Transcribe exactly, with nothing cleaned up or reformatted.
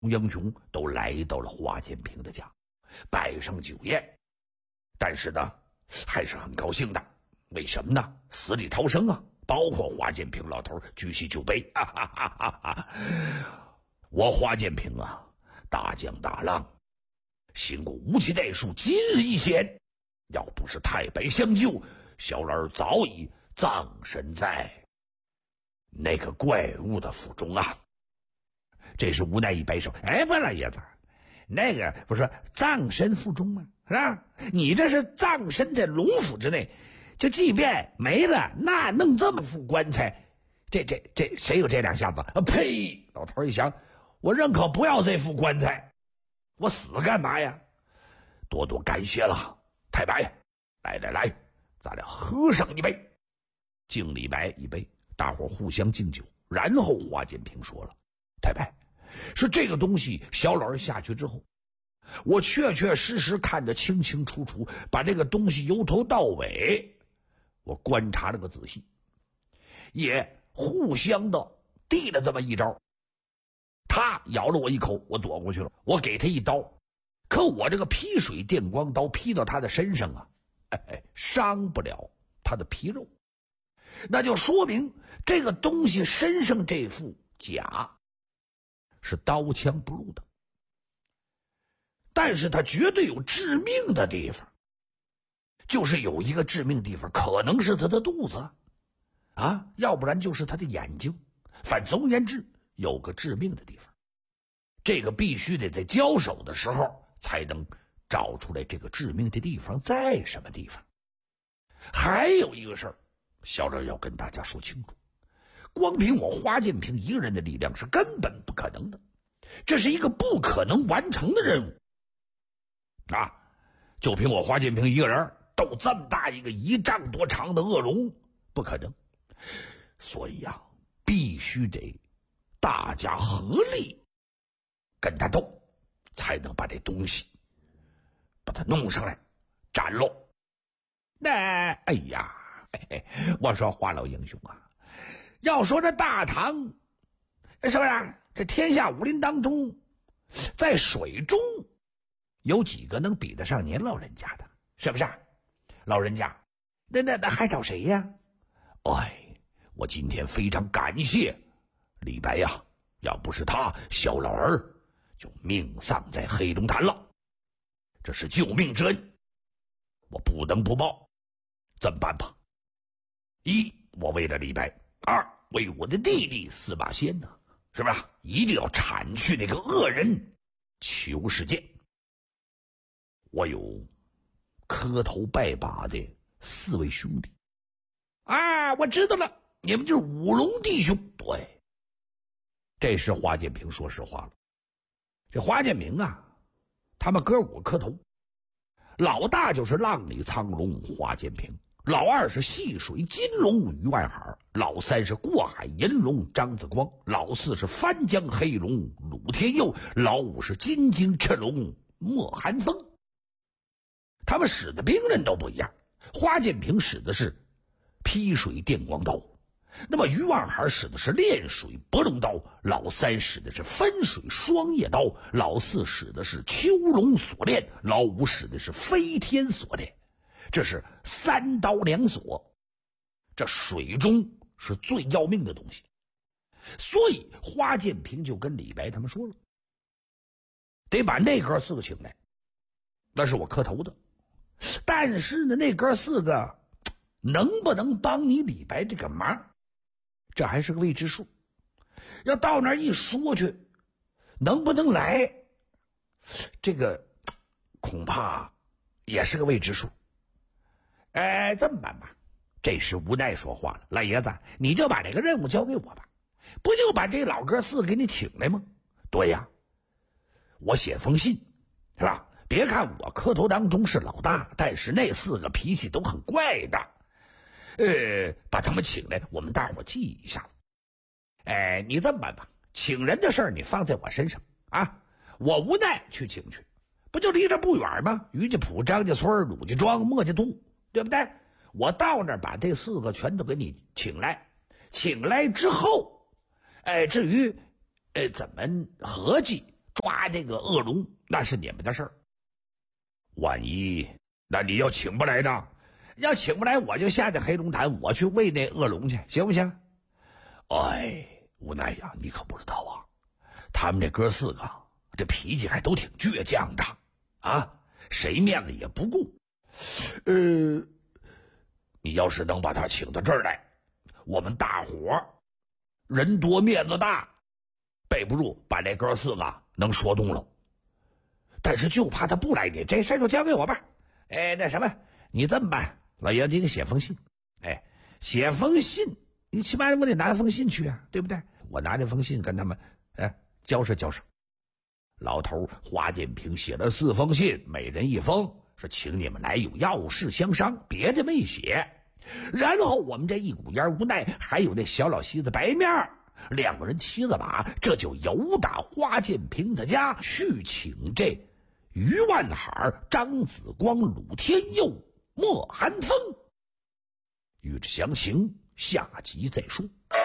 英雄都来到了华建平的家，摆上酒宴。但是呢，还是很高兴的。为什么呢？死里逃生啊！包括华建平老头举起酒杯，哈哈哈哈哈！我华建平啊，大江大浪，行过无期代数，今日一险。要不是太白相救，小老儿早已葬身在那个怪物的腹中啊！这是无奈一摆手，哎，不，老爷子，那个不是葬身腹中吗？是吧？你这是葬身在龙府之内，就即便没了，那弄这么副棺材，这这这谁有这两下子？啊呸！老头一想，我认可不要这副棺材，我死干嘛呀？多多感谢了，太白，来来来，咱俩喝上一杯。敬李白一杯，大伙互相敬酒。然后华建平说了：“太白，是这个东西，小老儿下去之后，我确确实实看得清清楚楚，把这个东西由头到尾，我观察了个仔细，也互相的递了这么一招。他咬了我一口，我躲过去了，我给他一刀，可我这个劈水电光刀劈到他的身上啊，哎哎，伤不了他的皮肉。那就说明这个东西身上这副甲是刀枪不入的，但是它绝对有致命的地方，就是有一个致命地方，可能是他的肚子啊，要不然就是他的眼睛，反总而言之有个致命的地方，这个必须得在交手的时候才能找出来这个致命的地方在什么地方。还有一个事儿，小老要跟大家说清楚，光凭我华建平一个人的力量是根本不可能的，这是一个不可能完成的任务啊！就凭我华建平一个人斗这么大一个一丈多长的恶龙，不可能。所以啊，必须得大家合力跟他斗，才能把这东西把它弄上来斩喽。那哎呀，嘿嘿，我说华老英雄啊，要说这大唐是不是这天下武林当中，在水中有几个能比得上您老人家的？是不是？老人家，那那那还找谁呀？哎，我今天非常感谢李白呀，要不是他，小老儿就命丧在黑龙潭了。这是救命之恩，我不能不报。怎么办吧？一，我为了李白；二，为我的弟弟司马迁呢，是不是？一定要铲去那个恶人裘世剑。我有磕头拜把的四位兄弟啊，我知道了，你们就是五龙弟兄。对，这时华建平说实话了。这华建平啊，他们哥五个磕头，老大就是浪里苍龙华建平，老二是戏水金龙于万海，老三是过海银龙张子光，老四是翻江黑龙鲁天佑，老五是金睛赤龙莫寒风。他们使的兵刃都不一样，华建平使的是劈水电光刀，那么于万海使的是炼水博龙刀，老三使的是分水双叶刀，老四使的是秋龙锁链，老五使的是飞天锁链。这是三刀两锁，这水中是最要命的东西。所以华建平就跟李白他们说了，得把那哥四个请来，那是我磕头的。但是呢，那哥四个能不能帮你李白这个忙，这还是个未知数。要到那儿一说去，能不能来，这个恐怕也是个未知数。哎，这么办吧，这时无奈说话了，老爷子，你就把这个任务交给我吧，不就把这老哥四个给你请来吗？对呀，我写封信，是吧？别看我磕头当中是老大，但是那四个脾气都很怪的，呃，把他们请来，我们大伙记一下子。哎，你这么办吧，请人的事儿你放在我身上啊，我无奈去请去，不就离这不远吗？于家堡、张家村、鲁家庄、墨家渡，对不对？我到那儿把这四个全都给你请来，请来之后，哎，至于呃怎么合计， 抓这个恶龙那是你们的事儿。万一那你要请不来呢？要请不来，我就下去黑龙潭，我去喂那恶龙去，行不行？哎，无奈呀，你可不知道啊，他们这哥四个这脾气还都挺倔强的啊，谁面子也不顾。呃，你要是能把他请到这儿来，我们大伙人多面子大，备不住把那哥四个能说动了。但是就怕他不来，你这事就交给我吧。哎，那什么，你这么办，老爷子，你给写封信。哎，写封信，你起码我得拿封信去啊，对不对？我拿这封信跟他们，哎，交涉交涉。老头华建平写了四封信，每人一封，说请你们来有要事相商，别的没写。然后我们这一股烟无奈，还有那小老西子白面，两个人骑着马，这就由打华建平的家去请这于万海、张子光、鲁天佑、莫寒风。欲知详情，下集再说。